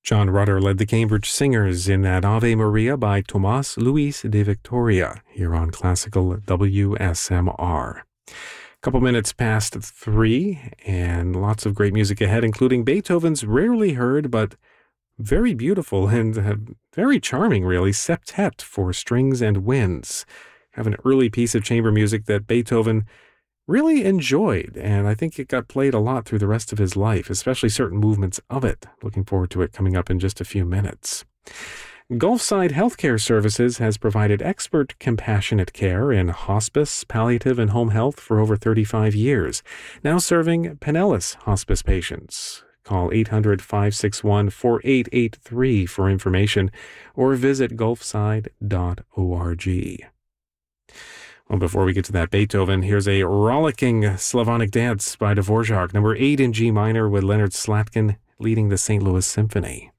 John Rutter led the Cambridge Singers in that Ave Maria by Tomás Luis de Victoria here on Classical WSMR. Couple minutes past 3 and lots of great music ahead, including Beethoven's rarely heard but very beautiful and very charming, really, Septet for Strings and Winds. Have an early piece of chamber music that Beethoven really enjoyed, and I think it got played a lot through the rest of his life, especially certain movements of it. Looking forward to it coming up in just a few minutes. Gulfside Healthcare Services has provided expert compassionate care in hospice, palliative, and home health for over 35 years, now serving Pinellas hospice patients. Call 800-561-4883 for information or visit gulfside.org. Well, before we get to that Beethoven, here's a rollicking Slavonic dance by Dvorak, number 8 in G minor with Leonard Slatkin leading the St. Louis Symphony.